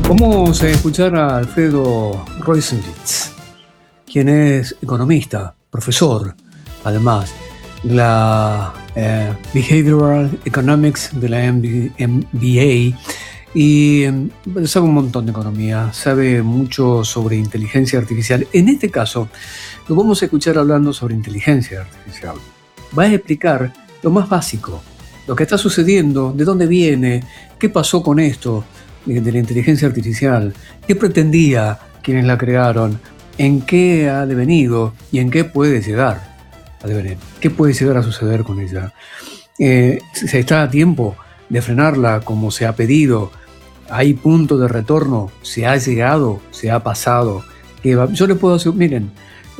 Vamos a escuchar a Alfredo Rosenlitz, quien es economista, profesor, además, de la Behavioral Economics de la MBA, y sabe un montón de economía, sabe mucho sobre inteligencia artificial. En este caso, lo vamos a escuchar hablando sobre inteligencia artificial. Va a explicar lo más básico, lo que está sucediendo, de dónde viene, qué pasó con esto de la inteligencia artificial, qué pretendía quienes la crearon, en qué ha devenido y en qué puede llegar a devenir, qué puede llegar a suceder con ella. Se está a tiempo de frenarla como se ha pedido. Hay punto de retorno, se ha llegado, se ha pasado. Yo le puedo hacer, miren,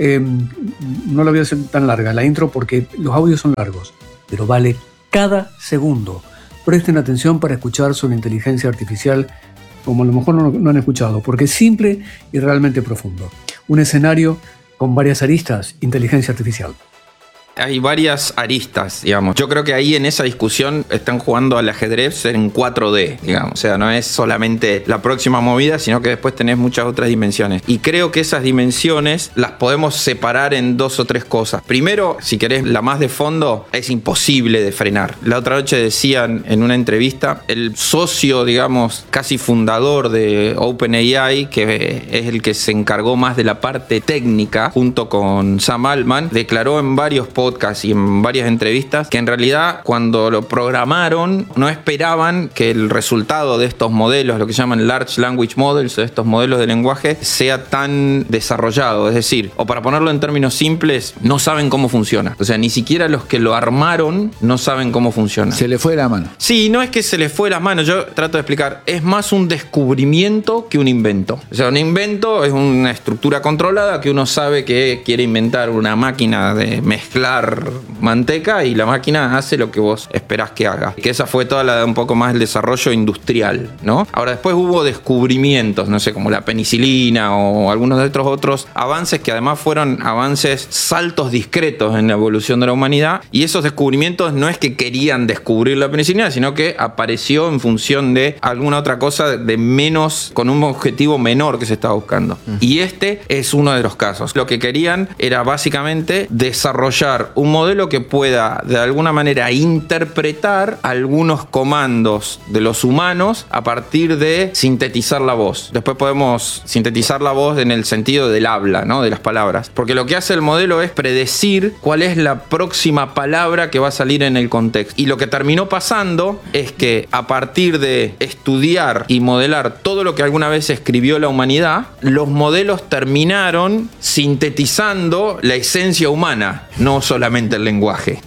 no la voy a hacer tan larga la intro porque los audios son largos, pero vale cada segundo. Presten atención para escuchar sobre inteligencia artificial como a lo mejor no han escuchado, porque es simple y realmente profundo. Un escenario con varias aristas, inteligencia artificial. Hay varias aristas, digamos. Yo creo que ahí en esa discusión están jugando al ajedrez en 4D, digamos. O sea, no es solamente la próxima movida, sino que después tenés muchas otras dimensiones. Y creo que esas dimensiones las podemos separar en 2 o 3 cosas. Primero, si querés la más de fondo, es imposible de frenar. La otra noche decían en una entrevista, el socio, digamos, casi fundador de OpenAI, que es el que se encargó más de la parte técnica, junto con Sam Altman, declaró en varios podcasts y en varias entrevistas que en realidad cuando lo programaron no esperaban que el resultado de estos modelos, lo que llaman Large Language Models, estos modelos de lenguaje, sea tan desarrollado. Es decir, o para ponerlo en términos simples, no saben cómo funciona. O sea, ni siquiera los que lo armaron no saben cómo funciona. Se le fue la mano. Sí, no es que se le fue la mano, yo trato de explicar. Es más un descubrimiento que un invento. O sea, un invento es una estructura controlada que uno sabe que quiere inventar una máquina de mezclar manteca y la máquina hace lo que vos esperás que haga. Que esa fue toda un poco más el desarrollo industrial, ¿no? Ahora después hubo descubrimientos, no sé, como la penicilina o algunos de estos otros avances que además fueron avances, saltos discretos en la evolución de la humanidad, y esos descubrimientos no es que querían descubrir la penicilina, sino que apareció en función de alguna otra cosa de menos, con un objetivo menor que se estaba buscando. Y este es uno de los casos. Lo que querían era básicamente desarrollar un modelo que pueda de alguna manera interpretar algunos comandos de los humanos a partir de sintetizar la voz. Después podemos sintetizar la voz en el sentido del habla, ¿no? De las palabras. Porque lo que hace el modelo es predecir cuál es la próxima palabra que va a salir en el contexto. Y lo que terminó pasando es que a partir de estudiar y modelar todo lo que alguna vez escribió la humanidad, los modelos terminaron sintetizando la esencia humana, no solamente el lenguaje.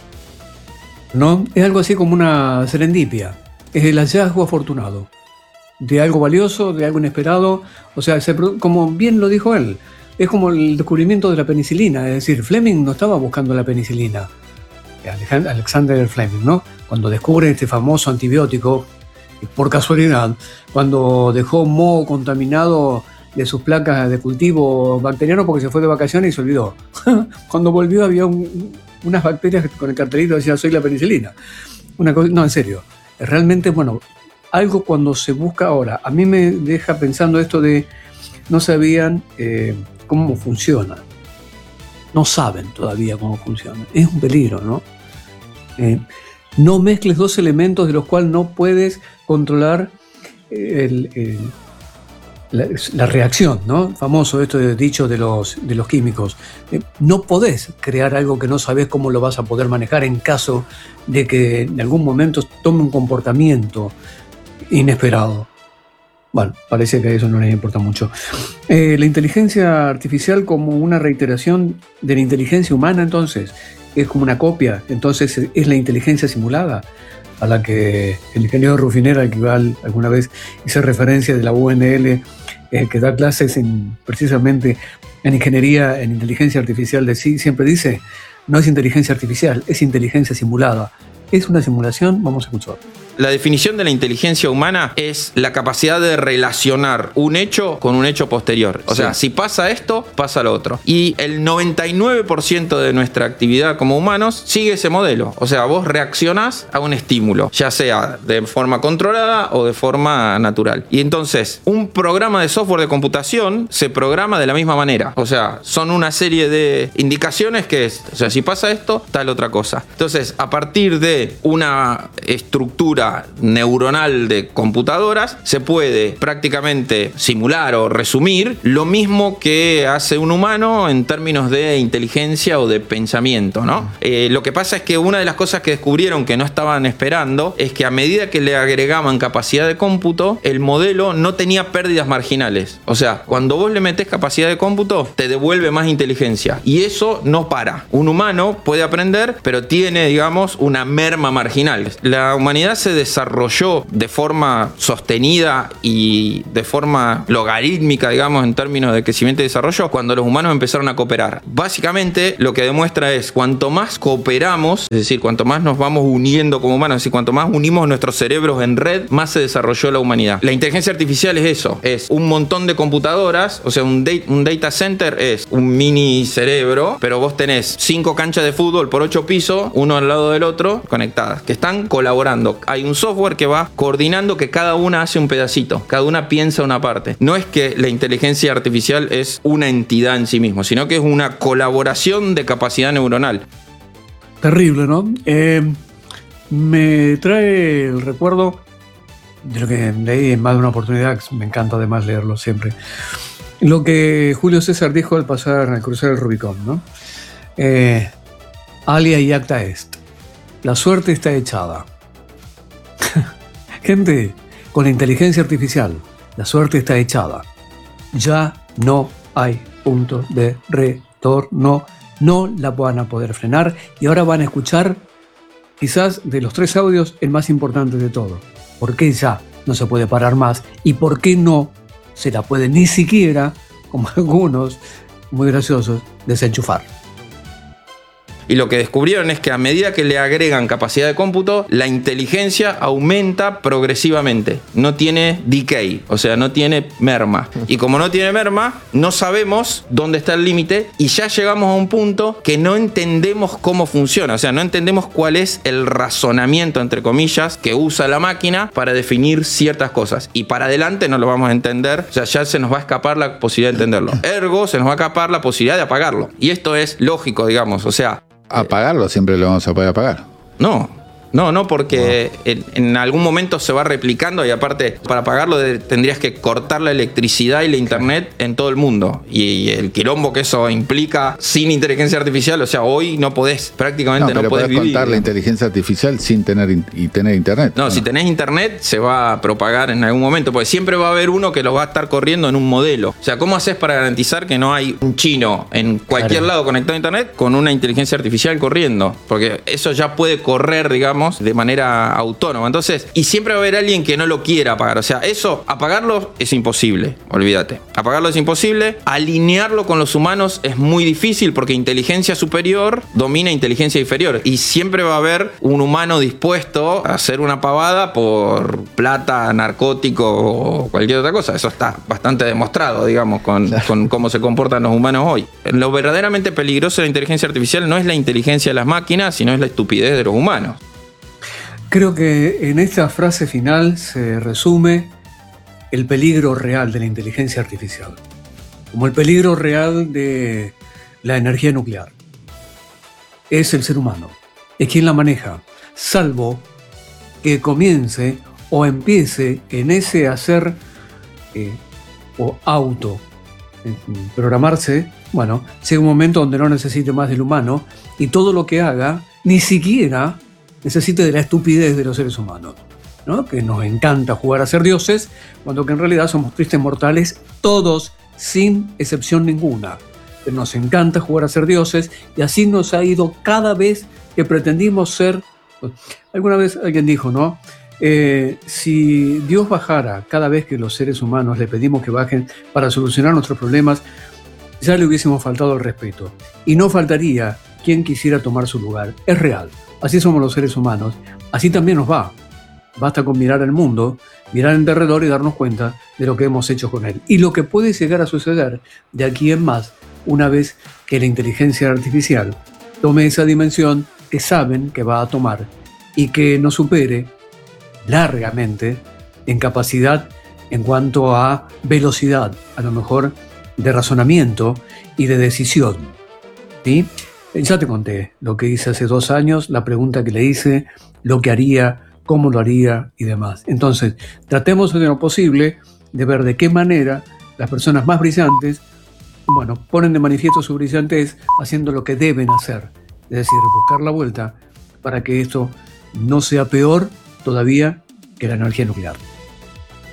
¿No? Es algo así como una serendipia. Es el hallazgo afortunado de algo valioso, de algo inesperado. O sea, como bien lo dijo él, es como el descubrimiento de la penicilina. Es decir, Fleming no estaba buscando la penicilina. Alexander Fleming, ¿no? Cuando descubre este famoso antibiótico, por casualidad, cuando dejó moho contaminado de sus placas de cultivo bacteriano porque se fue de vacaciones y se olvidó. Cuando volvió había unas bacterias con el cartelito que decía soy la penicilina. Una cosa, no, en serio. Realmente, bueno, algo cuando se busca ahora, a mí me deja pensando esto de no sabían cómo funciona. No saben todavía cómo funciona. Es un peligro, ¿no? No mezcles 2 elementos de los cuales no puedes controlar la reacción, ¿no? Famoso esto de dicho de los químicos. No podés crear algo que no sabés cómo lo vas a poder manejar en caso de que en algún momento tome un comportamiento inesperado. Bueno, parece que a eso no les importa mucho. La inteligencia artificial como una reiteración de la inteligencia humana, entonces, es como una copia, entonces es la inteligencia simulada a la que el ingeniero Rufinera, al que alguna vez hice referencia de la UNL, que da clases precisamente en ingeniería, en inteligencia artificial, siempre dice, no es inteligencia artificial, es inteligencia simulada. ¿Es una simulación? Vamos a escuchar. La definición de la inteligencia humana es la capacidad de relacionar un hecho con un hecho posterior. O sea, si pasa esto, pasa lo otro. Y el 99% de nuestra actividad como humanos sigue ese modelo. O sea, vos reaccionás a un estímulo, ya sea de forma controlada o de forma natural. Y entonces, un programa de software de computación se programa de la misma manera. O sea, son una serie de indicaciones que es, o sea, si pasa esto, tal otra cosa. Entonces, a partir de una estructura neuronal de computadoras, se puede prácticamente simular o resumir lo mismo que hace un humano en términos de inteligencia o de pensamiento, ¿no? Lo que pasa es que una de las cosas que descubrieron que no estaban esperando es que a medida que le agregaban capacidad de cómputo, el modelo no tenía pérdidas marginales. O sea, cuando vos le metés capacidad de cómputo, te devuelve más inteligencia. Y eso no para. Un humano puede aprender, pero tiene, digamos, una merma marginal. La humanidad se desarrolló de forma sostenida y de forma logarítmica, digamos, en términos de crecimiento y desarrollo, cuando los humanos empezaron a cooperar. Básicamente, lo que demuestra es cuanto más cooperamos, es decir, cuanto más nos vamos uniendo como humanos, es decir, cuanto más unimos nuestros cerebros en red, más se desarrolló la humanidad. La inteligencia artificial es eso, es un montón de computadoras, o sea, un data center es un mini cerebro, pero vos tenés 5 canchas de fútbol por 8 pisos, uno al lado del otro, conectadas, que están colaborando. Hay un software que va coordinando que cada una hace un pedacito, cada una piensa una parte. No es que la inteligencia artificial es una entidad en sí mismo, sino que es una colaboración de capacidad neuronal. Terrible, ¿no? Me trae el recuerdo de lo que leí en más de una oportunidad, me encanta además leerlo siempre, lo que Julio César dijo al cruzar el Rubicón, ¿no? Alia y acta est. La suerte está echada. Gente, con la inteligencia artificial, la suerte está echada. Ya no hay punto de retorno. No la van a poder frenar y ahora van a escuchar quizás de los 3 audios el más importante de todo. ¿Por qué ya no se puede parar más? ¿Y por qué no se la puede ni siquiera, como algunos muy graciosos, desenchufar? Y lo que descubrieron es que a medida que le agregan capacidad de cómputo, la inteligencia aumenta progresivamente. No tiene decay, o sea, no tiene merma. Y como no tiene merma, no sabemos dónde está el límite y ya llegamos a un punto que no entendemos cómo funciona. O sea, no entendemos cuál es el razonamiento, entre comillas, que usa la máquina para definir ciertas cosas. Y para adelante no lo vamos a entender. O sea, ya se nos va a escapar la posibilidad de entenderlo. Ergo, se nos va a escapar la posibilidad de apagarlo. Y esto es lógico, digamos. O sea, apagarlo siempre lo vamos a poder apagar. No, porque en algún momento se va replicando y aparte para apagarlo tendrías que cortar la electricidad y la internet en todo el mundo. Y el quilombo que eso implica sin inteligencia artificial, o sea, hoy no podés, prácticamente no podés vivir. Contar la inteligencia artificial sin tener internet. No, si tenés internet se va a propagar en algún momento, porque siempre va a haber uno que lo va a estar corriendo en un modelo. O sea, ¿cómo haces para garantizar que no hay un chino en cualquier lado conectado a internet con una inteligencia artificial corriendo? Porque eso ya puede correr, digamos, de manera autónoma. Entonces, y siempre va a haber alguien que no lo quiera apagar. O sea, eso, apagarlo es imposible. Olvídate. Apagarlo es imposible. Alinearlo con los humanos es muy difícil porque inteligencia superior domina inteligencia inferior. Y siempre va a haber un humano dispuesto a hacer una pavada por plata, narcótico o cualquier otra cosa. Eso está bastante demostrado, digamos, con cómo se comportan los humanos hoy. Lo verdaderamente peligroso de la inteligencia artificial no es la inteligencia de las máquinas, sino es la estupidez de los humanos. Creo que en esta frase final se resume el peligro real de la inteligencia artificial, como el peligro real de la energía nuclear. Es el ser humano, es quien la maneja, salvo que comience o empiece en ese hacer o auto programarse. Bueno, llega un momento donde no necesite más del humano y todo lo que haga ni siquiera necesite de la estupidez de los seres humanos, ¿no? Que nos encanta jugar a ser dioses, cuando que en realidad somos tristes mortales, todos, sin excepción ninguna. Pero nos encanta jugar a ser dioses y así nos ha ido cada vez que pretendimos ser. Alguna vez alguien dijo, ¿no? Si Dios bajara cada vez que los seres humanos le pedimos que bajen para solucionar nuestros problemas, ya le hubiésemos faltado el respeto. Y no faltaría quien quisiera tomar su lugar. Es real. Así somos los seres humanos. Así también nos va. Basta con mirar el mundo, mirar en derredor y darnos cuenta de lo que hemos hecho con él. Y lo que puede llegar a suceder de aquí en más, una vez que la inteligencia artificial tome esa dimensión que saben que va a tomar y que nos supere largamente en capacidad en cuanto a velocidad, a lo mejor de razonamiento y de decisión. ¿Sí? Ya te conté lo que hice hace 2 años, la pregunta que le hice, lo que haría, cómo lo haría y demás. Entonces, tratemos de lo posible de ver de qué manera las personas más brillantes, bueno, ponen de manifiesto su brillantez haciendo lo que deben hacer. Es decir, buscar la vuelta para que esto no sea peor todavía que la energía nuclear.